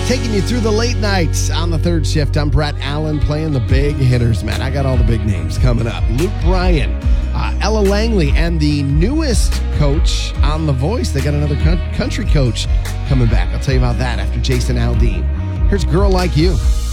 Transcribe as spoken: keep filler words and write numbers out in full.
Taking you through the late nights on the third shift. I'm Brett Allen playing the big hitters, man. I got all the big names coming up. Luke Bryan, uh, Ella Langley, and the newest coach on The Voice. They got another country coach coming back. I'll tell you about that after Jason Aldean. Here's Girl Like You.